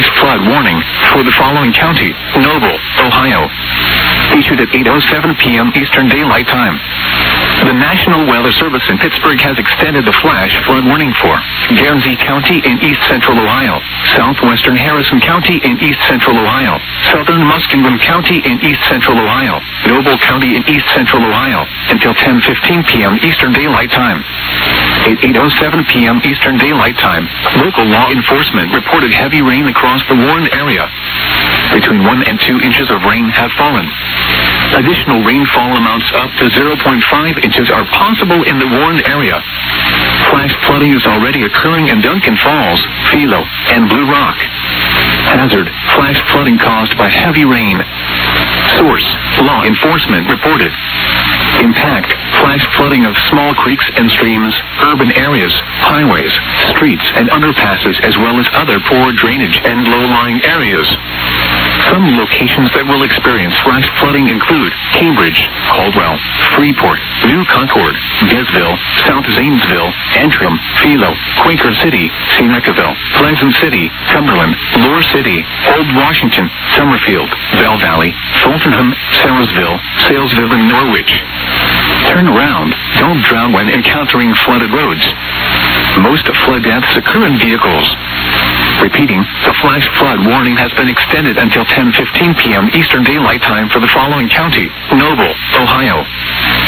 flash flood warning for the following county: Noble, Ohio. Issued at 8:07 p.m. Eastern Daylight Time. The National Weather Service in Pittsburgh has extended the flash flood warning for Guernsey County in east central Ohio, southwestern Harrison County in east central Ohio, southern Muskingum County in east central Ohio, Noble County in east central Ohio, until 10:15 p.m. Eastern Daylight Time. At 8:07 p.m. Eastern Daylight Time, local law enforcement reported heavy rain across the warned area. Between 1 and 2 inches of rain have fallen. Additional rainfall amounts up to 0.5 inches are possible in the warned area. Flash flooding is already occurring in Duncan Falls, Philo, and Blue Rock. Hazard: flash flooding caused by heavy rain. Source: law enforcement reported. Impact: flash flooding of small creeks and streams, urban areas, highways, streets, and underpasses, as well as other poor drainage and low-lying areas. Some locations that will experience flash flooding include Cambridge, Caldwell, Freeport, New Concord, Gainesville, South Zanesville, Antrim, Philo, Quaker City, Senecaville, Pleasant City, Cumberland, Lower City, Old Washington, Summerfield, Bell Valley, Fultonham, Sarasville, Salesville, and Norwich. Turn around. Don't drown when encountering flooded roads. Most flood deaths occur in vehicles. Repeating, the flash flood warning has been extended until 10:15 p.m. Eastern Daylight Time for the following county: Noble, Ohio.